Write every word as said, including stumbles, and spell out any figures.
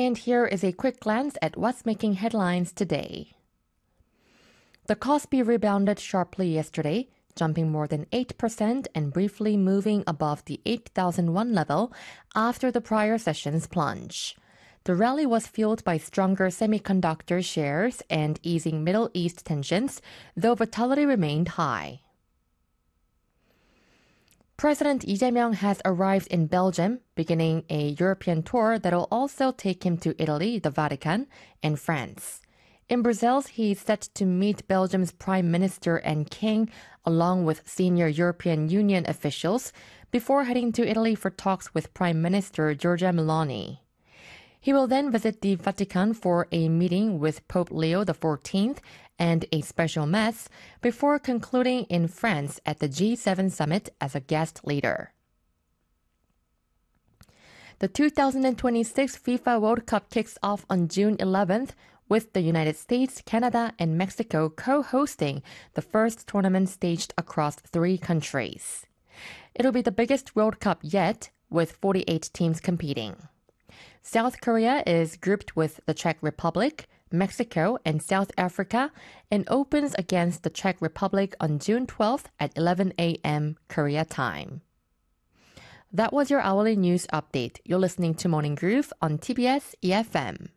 And here is a quick glance at what's making headlines today. The Kospi rebounded sharply yesterday, jumping more than eight percent and briefly moving above the eight thousand one level after the prior session's plunge. The rally was fueled by stronger semiconductor shares and easing Middle East tensions, though volatility remained high. President Lee Jae-myung has arrived in Belgium, beginning a European tour that will also take him to Italy, the Vatican, and France. In Brussels, he's set to meet Belgium's Prime Minister and King, along with senior European Union officials, before heading to Italy for talks with Prime Minister Giorgia Meloni. He will then visit the Vatican for a meeting with Pope Leo the fourteenth and a special mass, before concluding in France at the G seven summit as a guest leader. The two thousand twenty-six FIFA World Cup kicks off on June eleventh, with the United States, Canada, and Mexico co-hosting the first tournament staged across three countries. It'll be the biggest World Cup yet, with forty-eight teams competing. South Korea is grouped with the Czech Republic, Mexico, and South Africa, and opens against the Czech Republic on June twelfth at eleven a.m. Korea time. That was your hourly news update. You're listening to Morning Groove on T B S E F M.